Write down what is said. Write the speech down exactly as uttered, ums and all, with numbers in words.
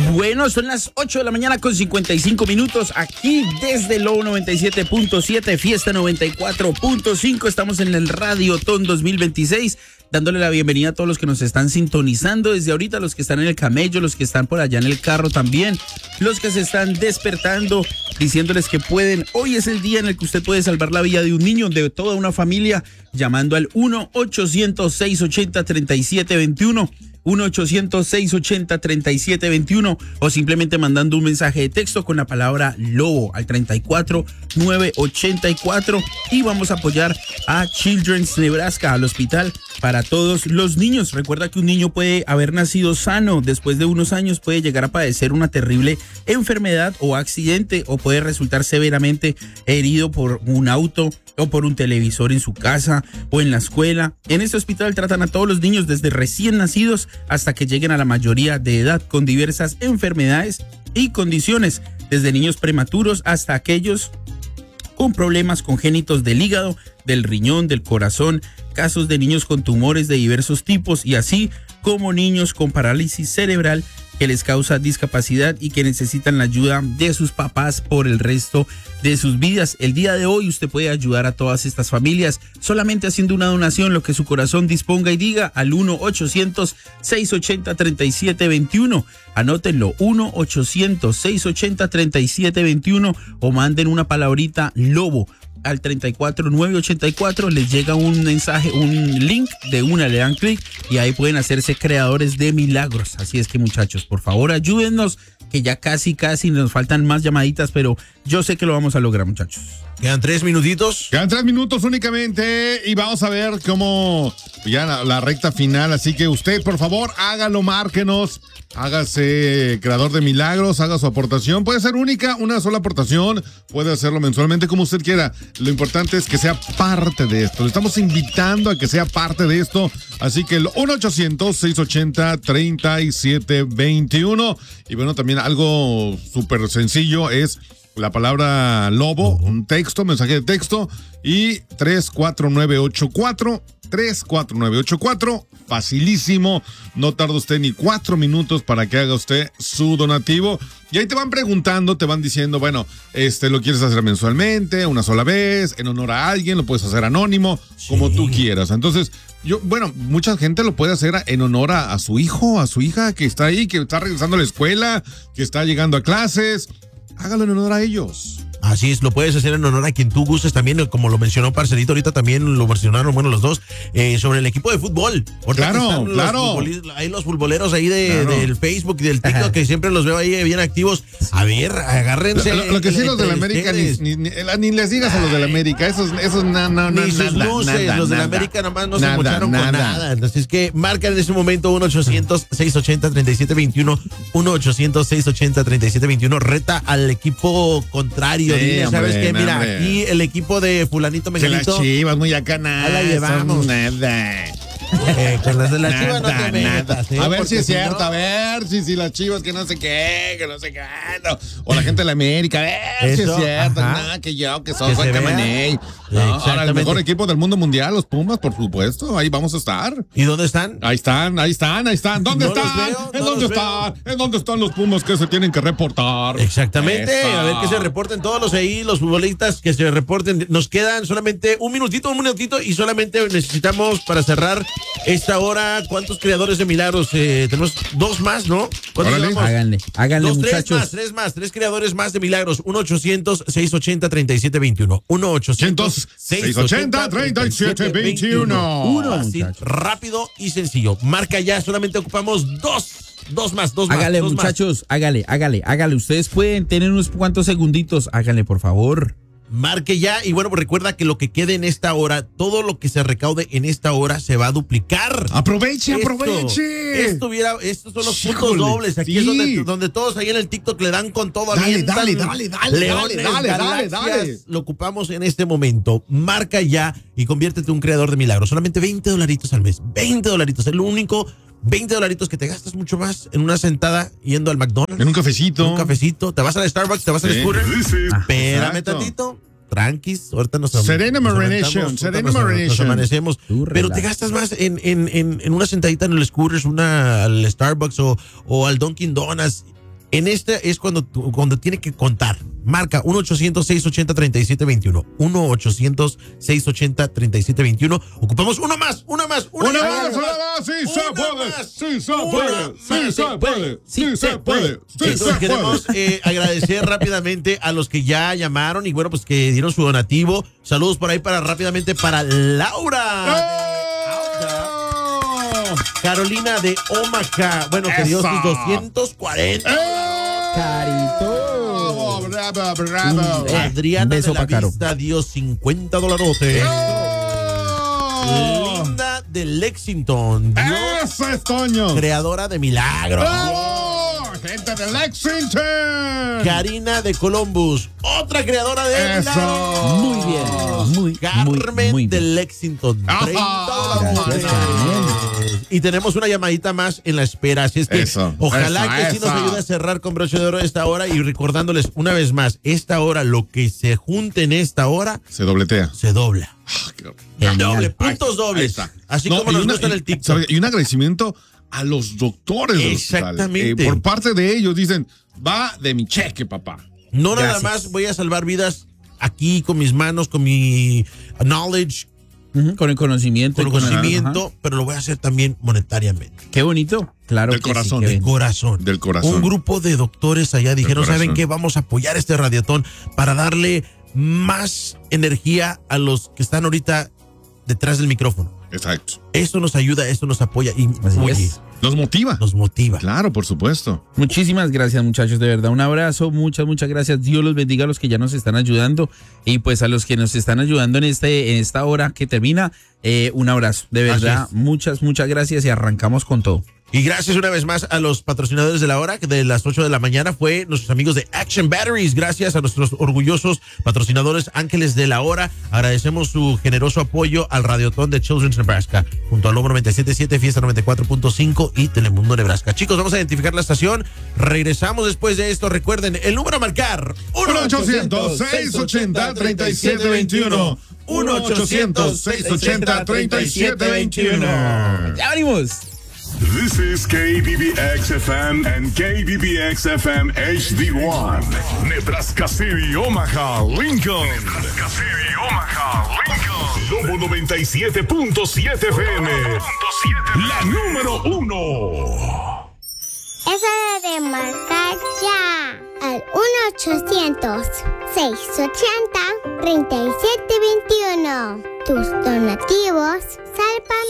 Bueno, son las ocho de la mañana con cincuenta y cinco minutos aquí desde Low noventa y siete punto siete, Fiesta noventa y cuatro punto cinco. Estamos en el Radiotón dos mil veintiséis, dándole la bienvenida a todos los que nos están sintonizando desde ahorita, los que están en el camello, los que están por allá en el carro también, los que se están despertando, diciéndoles que pueden. Hoy es el día en el que usted puede salvar la vida de un niño, de toda una familia, llamando al uno ochocientos, seiscientos ochenta, treinta y siete veintiuno. uno ochocientos, seiscientos ochenta, treinta y siete veintiuno o simplemente mandando un mensaje de texto con la palabra lobo al treinta y cuatro, novecientos ochenta y cuatro y vamos a apoyar a Children's Nebraska, al hospital para todos los niños. Recuerda que un niño puede haber nacido sano, después de unos años puede llegar a padecer una terrible enfermedad o accidente o puede resultar severamente herido por un auto o por un televisor en su casa o en la escuela. En este hospital tratan a todos los niños desde recién nacidos hasta que lleguen a la mayoría de edad con diversas enfermedades y condiciones, desde niños prematuros hasta aquellos con problemas congénitos del hígado, del riñón, del corazón, casos de niños con tumores de diversos tipos y así como niños con parálisis cerebral que les causa discapacidad y que necesitan la ayuda de sus papás por el resto de sus vidas. El día de hoy usted puede ayudar a todas estas familias solamente haciendo una donación, lo que su corazón disponga y diga, al uno ochocientos, seiscientos ochenta, treinta y siete veintiuno. Anótenlo, uno ochocientos, seiscientos ochenta, treinta y siete veintiuno o manden una palabrita lobo al treinta y cuatro, novecientos ochenta y cuatro. Les llega un mensaje, un link, de una le dan clic y ahí pueden hacerse creadores de milagros. Así es que, muchachos, por favor ayúdennos, que ya casi casi nos faltan más llamaditas, pero yo sé que lo vamos a lograr, muchachos. Quedan tres minutitos. Quedan tres minutos únicamente y vamos a ver cómo ya la, la recta final. Así que usted, por favor, hágalo, márquenos, hágase creador de milagros, haga su aportación. Puede ser única, una sola aportación, puede hacerlo mensualmente como usted quiera. Lo importante es que sea parte de esto. Le estamos invitando a que sea parte de esto. Así que el uno ochocientos, seiscientos ochenta, treinta y siete veintiuno. Y bueno, también algo súper sencillo es la palabra lobo, un texto, mensaje de texto y tres cuatro nueve ocho cuatro, tres cuatro nueve ocho cuatro, facilísimo, no tarda usted ni cuatro minutos para que haga usted su donativo y ahí te van preguntando, te van diciendo, bueno, este, lo quieres hacer mensualmente, una sola vez, en honor a alguien, lo puedes hacer anónimo, sí, como tú quieras. Entonces, yo, bueno, mucha gente lo puede hacer en honor a, a su hijo, a su hija que está ahí, que está regresando a la escuela, que está llegando a clases. Hágalo en honor a ellos. Así es, lo puedes hacer en honor a quien tú gustes también, como lo mencionó Parcerito, ahorita también lo mencionaron, bueno, los dos, eh, sobre el equipo de fútbol. Ahorita claro, claro. Los hay los futboleros ahí de, claro. del Facebook y del TikTok, ajá, que siempre los veo ahí bien activos. A ver, agárrense. Lo, lo, lo que sí los de la América, ni, ni, ni, ni les digas a los de la América, esos, esos no, no, no, ni sus nada, luces, nada, los de la nada, América nomás no nada, se mocharon nada. con nada. Entonces es que marcan en este momento uno ochocientos, seiscientos ochenta, treinta y siete veintiuno, uno ochocientos, seiscientos ochenta, treinta y siete veintiuno, reta al equipo contrario. Sí, dile, ¿sabes qué? Mira, hombre, aquí el equipo de fulanito menganito. Que las Chivas, muy acá nada. La llevamos. Nada. Eh, con las de las Chivas no te metas, ¿eh? A ver si es si cierto, no... a ver si, si las Chivas que no sé qué, que no sé qué. No. O la gente de la América, a ver Eso, si es cierto. Nada, que yo, que soy Juan Camaney. No, ahora el mejor equipo del mundo mundial, los Pumas, por supuesto. Ahí vamos a estar. ¿Y dónde están? Ahí están, ahí están, ahí están. ¿Dónde no están? Veo, ¿En no dónde están? Veo. ¿En dónde están los Pumas que se tienen que reportar? Exactamente. Esa. A ver que se reporten todos los ahí, los futbolistas que se reporten. Nos quedan solamente un minutito, un minutito y solamente necesitamos para cerrar esta hora. ¿Cuántos creadores de milagros? Eh, tenemos dos más, ¿no? Háganle, háganle, dos, muchachos. Tres más, tres más, tres creadores más de milagros. uno ochocientos, seiscientos ochenta, treinta y siete veintiuno. uno ochocientos, seiscientos ochenta, treinta y siete veintiuno. Uno. Así, rápido y sencillo. Marca ya, solamente ocupamos dos. Dos más, dos más. Hágale, dos muchachos, más. hágale, hágale, hágale. Ustedes pueden tener unos cuantos segunditos. Háganle, por favor. Marque ya y bueno, pues recuerda que lo que quede en esta hora, todo lo que se recaude en esta hora se va a duplicar. Aproveche, esto, aproveche. Esto hubiera, estos son los Híjole, puntos dobles. Aquí sí. es donde, donde todos ahí en el TikTok le dan con todo. Dale, avientan, dale, dale, dale, leones, dale, dale, galaxias, dale. Lo ocupamos en este momento. Marca ya y conviértete en un creador de milagros. Solamente veinte dolaritos al mes. veinte dolaritos. Es lo único. veinte dolaritos que te gastas mucho más en una sentada yendo al McDonald's. En un cafecito. En un cafecito. Te vas al Starbucks, te vas sí. al scooter. Sí, ah, espérame tantito. Tranquis, ahorita nos Serena Marination, Serena Marination. Nos amanecemos, pero te gastas más en, en, en, en una sentadita en el scooter, una al Starbucks o, o al Dunkin' Donuts. En este es cuando, cuando tiene que contar. Marca uno ochocientos, seiscientos ochenta, treinta y siete veintiuno. uno ochocientos, seiscientos ochenta, treinta y siete veintiuno. Ocupamos uno más, uno más, una, una más, una más. Sí se puede, sí se puede, sí se puede, sí se puede, sí se puede. Queremos eh, agradecer rápidamente a los que ya llamaron y bueno, pues que dieron su donativo. Saludos por ahí para rápidamente para Laura. Carolina de Omaha. Bueno, que dio sus doscientos cuarenta. ¡Eh! Carito. Bravo, bravo. Mm, Adriana beso de la pa' Vista dio cincuenta dolarotes. ¡Oh! Linda de Lexington dio ¡Ese es Toño! creadora de milagros. ¡Bravo! ¡Gente de Lexington! Karina de Columbus, otra creadora de Eso. milagros. Muy bien, muy, Carmen muy, muy de bien. Lexington, Ajá. treinta dólares. Gracias, Carmen. Y tenemos una llamadita más en la espera, así es que Eso, ojalá esa, que sí nos esa. ayude a cerrar con broche de oro esta hora y recordándoles una vez más, esta hora, lo que se junte en esta hora, Se dobletea. se dobla. Ah, qué- El doble, Ahí- puntos ahí dobles. está. Así No, como y nos una- gusta en el y- TikTok. ¿sabe? Y un agradecimiento a los doctores del hospital. Exactamente. Eh, por parte de ellos dicen, va de mi cheque, papá. No nada Gracias. más voy a salvar vidas aquí con mis manos, con mi knowledge, Ujú, con el conocimiento. con y con el- conocimiento, ajá. pero lo voy a hacer también monetariamente. Qué bonito. Claro Del que sí, corazón. qué Del bien. Corazón. Del corazón. Un grupo de doctores allá dijeron, corazón. ¿saben qué? Vamos a apoyar este radiotón para darle más energía a los que están ahorita detrás del micrófono. Exacto. Esto nos ayuda, esto nos apoya y Así oye, es. Los motiva. nos motiva. Claro, por supuesto. Muchísimas gracias, muchachos, de verdad. Un abrazo, muchas, muchas gracias. Dios los bendiga a los que ya nos están ayudando y pues a los que nos están ayudando en este en esta hora que termina, eh, un abrazo. De verdad, Así muchas, muchas gracias y arrancamos con todo. Y gracias una vez más a los patrocinadores de la hora, que de las ocho de la mañana fue nuestros amigos de Action Batteries. Gracias a nuestros orgullosos patrocinadores Ángeles de la Hora. Agradecemos su generoso apoyo al Radiotón de Children's Nebraska, junto al Lobo noventa y siete punto siete, Fiesta noventa y cuatro punto cinco y Telemundo Nebraska. Chicos, vamos a identificar la estación. Regresamos después de esto. Recuerden, el número a marcar: uno ochocientos, seiscientos ochenta, treinta y siete veintiuno. uno ochocientos, seiscientos ochenta, treinta y siete veintiuno. ¡Ya venimos! This is K B B X F M and K B B X F M H D one. Nebraska City, Omaha, Lincoln. Nebraska City, Omaha, Lincoln. Lobo noventa y siete punto siete F M. La número uno. Es hora de marcar ya al uno ochocientos, seiscientos ochenta, treinta y siete veintiuno. Tus donativos salvan